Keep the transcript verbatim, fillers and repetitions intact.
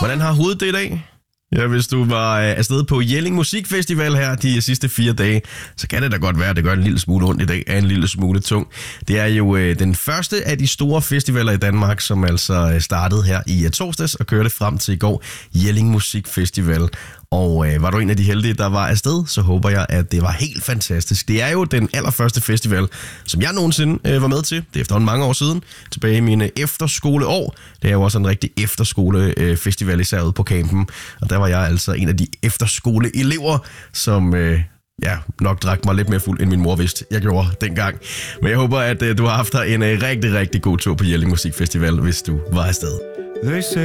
Hvordan har hovedet det i dag? Ja, hvis du var afsted på Jelling Musikfestival her de sidste fire dage, så kan det da godt være, at det gør en lille smule ondt i dag, er en lille smule tung. Det er jo øh, den første af de store festivaler i Danmark, som altså startede her i torsdags og kørte frem til i går, Jelling Musikfestival. Og øh, var du en af de heldige, der var afsted, så håber jeg, at det var helt fantastisk. Det er jo den allerførste festival, som jeg nogensinde øh, var med til. Det er efterhånden mange år siden, tilbage i mine efterskoleår. Det er jo også en rigtig efterskolefestival, øh, især ude på campen. Og der var jeg altså en af de efterskoleelever, som øh, ja, nok drak mig lidt mere fuld, end min mor vidste, jeg gjorde dengang. Men jeg håber, at øh, du har haft en øh, rigtig, rigtig god tur på Jelling Musikfestival, hvis du var afsted.